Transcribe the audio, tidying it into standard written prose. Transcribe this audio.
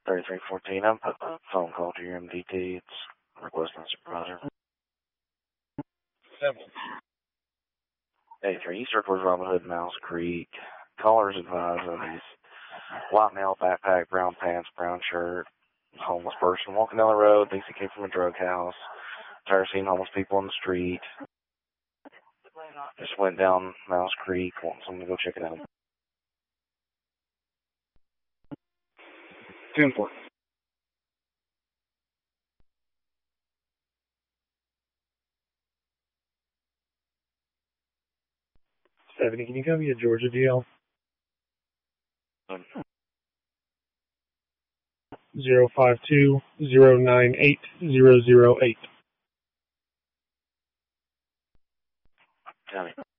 3314, I'm putting a phone call to your MDT. It's requesting a supervisor. 83, East Circles, Robin Hood, Mouse Creek. Callers advised of these white male, backpack, brown pants, brown shirt, homeless person walking down the road, thinks he came from a drug house. Tired of seeing homeless people on the street. Just went down Mouse Creek, wanting someone to go check it out. 10-4. Stephanie, can you give me a Georgia GL? 052-098-008. County.